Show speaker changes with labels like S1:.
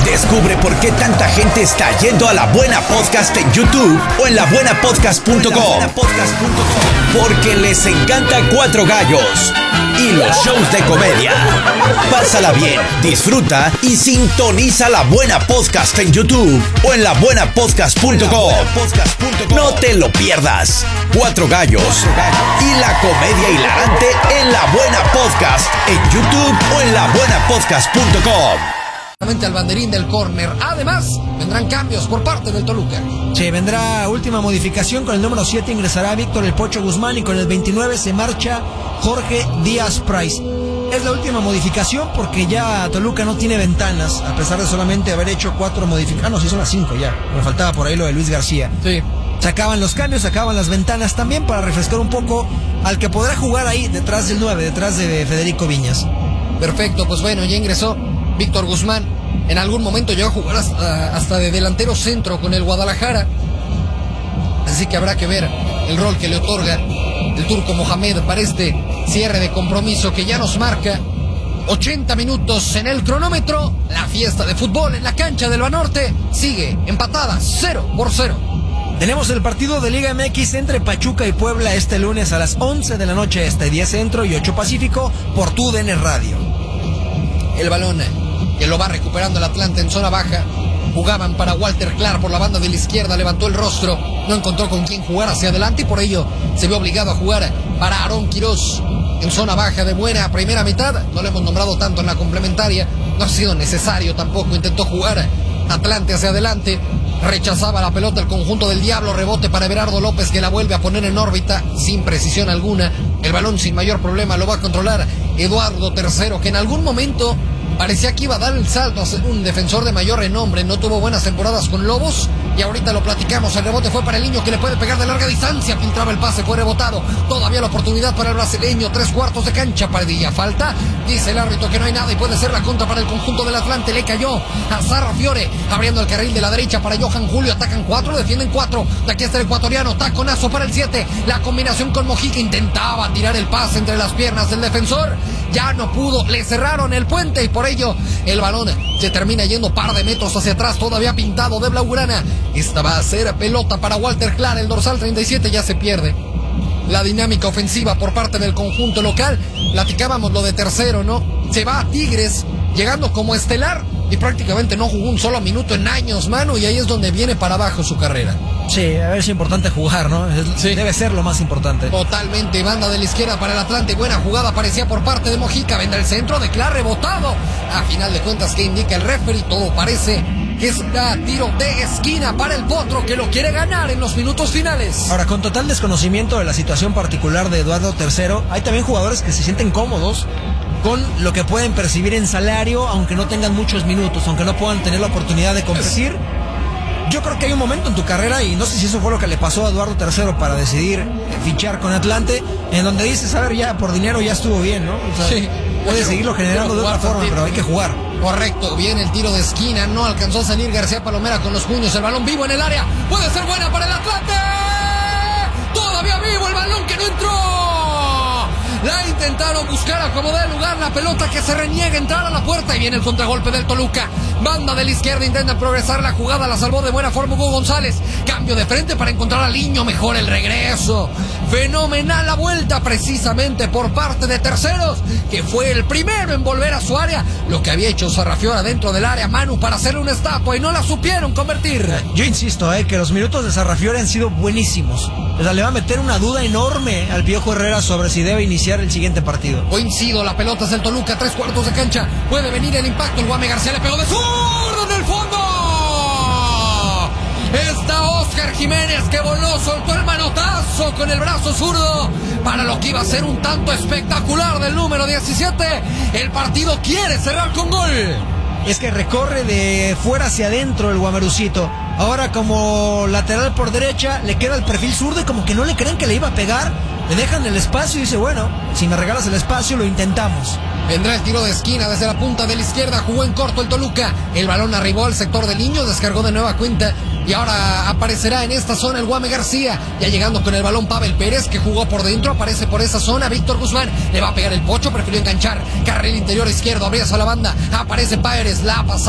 S1: Descubre por qué tanta gente está yendo a La Buena Podcast en YouTube o en labuenapodcast.com. Porque les encanta Cuatro Gallos y los shows de comedia. Pásala bien, disfruta y sintoniza La Buena Podcast en YouTube o en labuenapodcast.com. No te lo pierdas. Cuatro Gallos y la comedia hilarante en La Buena Podcast en YouTube o en labuenapodcast.com.
S2: Al banderín del córner. Además, vendrán cambios por parte del Toluca.
S3: Sí, vendrá última modificación. Con el número 7 ingresará Víctor El Pocho Guzmán y con el 29 se marcha Jorge Díaz Price. Es la última modificación porque ya Toluca no tiene ventanas, a pesar de solamente haber hecho 4 modificaciones. No, sí son las 5 ya. Me faltaba por ahí lo de Luis García.
S2: Sí.
S3: Se acaban los cambios, se acaban las ventanas también para refrescar un poco al que podrá jugar ahí detrás del 9, detrás de Federico Viñas.
S2: Perfecto, pues bueno, ya ingresó Víctor Guzmán. En algún momento llegó a jugar hasta de delantero centro con el Guadalajara. Así que habrá que ver el rol que le otorga el turco Mohamed para este cierre de compromiso que ya nos marca 80 minutos en el cronómetro. La fiesta de fútbol en la cancha del Banorte sigue empatada 0-0.
S3: Tenemos el partido de Liga MX entre Pachuca y Puebla este lunes a las 11 de la noche, 10 Centro y 8 Pacífico, por TUDN Radio.
S2: El balón que lo va recuperando el Atlante en zona baja. Jugaban para Walter Clark por la banda de la izquierda, levantó el rostro, no encontró con quién jugar hacia adelante y por ello se vio obligado a jugar para Aarón Quirós en zona baja de buena primera mitad. No lo hemos nombrado tanto en la complementaria, no ha sido necesario tampoco, intentó jugar Atlante hacia adelante, rechazaba la pelota el conjunto del Diablo, rebote para Everardo López que la vuelve a poner en órbita sin precisión alguna. El balón sin mayor problema lo va a controlar Eduardo Tercero, que en algún momento parecía que iba a dar el salto a ser un defensor de mayor renombre. No tuvo buenas temporadas con Lobos y ahorita lo platicamos. El rebote fue para el niño que le puede pegar de larga distancia. Filtraba el pase, fue rebotado. Todavía la oportunidad para el brasileño. 3/4 de cancha. Padilla falta. Dice el árbitro que no hay nada y puede ser la contra para el conjunto del Atlante. Le cayó a Zarra Fiore abriendo el carril de la derecha para Johan Julio. Atacan 4, defienden 4. De aquí está el ecuatoriano. Taconazo para el 7. La combinación con Mojica. Intentaba tirar el pase entre las piernas del defensor. Ya no pudo. Le cerraron el puente y por ello el balón se termina yendo par de metros hacia atrás, todavía pintado de blaugrana. Esta va a ser pelota para Walter Clark, el dorsal 37 ya se pierde la dinámica ofensiva por parte del conjunto local. Platicábamos lo de Tercero, ¿no? Se va a Tigres llegando como estelar y prácticamente no jugó un solo minuto en años, mano, y ahí es donde viene para abajo su carrera.
S3: Sí, a ver, es importante jugar, ¿no? Sí. Debe ser lo más importante.
S2: Totalmente, banda de la izquierda para el Atlante, buena jugada parecía por parte de Mojica, vendrá el centro de Clark, rebotado. A final de cuentas, que indica el referee? Todo parece que es un tiro de esquina para el Potro, que lo quiere ganar en los minutos finales.
S3: Ahora, con total desconocimiento de la situación particular de Eduardo Tercero, hay también jugadores que se sienten cómodos con lo que pueden percibir en salario, aunque no tengan muchos minutos, aunque no puedan tener la oportunidad de competir. Yo creo que hay un momento en tu carrera, y no sé si eso fue lo que le pasó a Eduardo Tercero para decidir fichar con Atlante, en donde dices, a ver, ya por dinero ya estuvo bien, ¿no? O sea, sí, puedes seguirlo generando de otra forma, pero hay que jugar.
S2: Correcto, viene el tiro de esquina, no alcanzó a salir García Palomera con los puños, el balón vivo en el área, puede ser buena para el Atlante. Todavía vivo el balón que no entró. La intentaron buscar a como dé lugar, la pelota que se reniega a entrar a la puerta y viene el contragolpe del Toluca. Banda de la izquierda intenta progresar la jugada, la salvó de buena forma Hugo González. Cambio de frente para encontrar al niño, mejor el regreso. Fenomenal la vuelta precisamente por parte de Terceros, que fue el primero en volver a su área. Lo que había hecho Sarrafiora dentro del área, Manu, para hacerle una estatua y no la supieron convertir.
S3: Yo insisto, que los minutos de Sarrafiora han sido buenísimos. O sea, le va a meter una duda enorme al Piojo Herrera sobre si debe iniciar el siguiente partido.
S2: Coincido, la pelota es del Toluca, 3/4 de cancha. Puede venir el impacto, el Guame García le pegó de zurdo en el fondo. Está Oscar Jiménez que voló, soltó el manotazo con el brazo zurdo para lo que iba a ser un tanto espectacular del número 17. El partido quiere cerrar con gol.
S3: Es que recorre de fuera hacia adentro el Guamerucito. Ahora como lateral por derecha le queda el perfil zurdo y como que no le creen que le iba a pegar. Le dejan el espacio y dice, bueno, si me regalas el espacio lo intentamos.
S2: Vendrá el tiro de esquina desde la punta de la izquierda, jugó en corto el Toluca. El balón arribó al sector del niño, descargó de nueva cuenta y ahora aparecerá en esta zona el Guame García. Ya llegando con el balón Pavel Pérez, que jugó por dentro, aparece por esa zona Víctor Guzmán. Le va a pegar el Pocho, prefirió enganchar. Carril interior izquierdo, abría a la banda, aparece Pérez, la pasa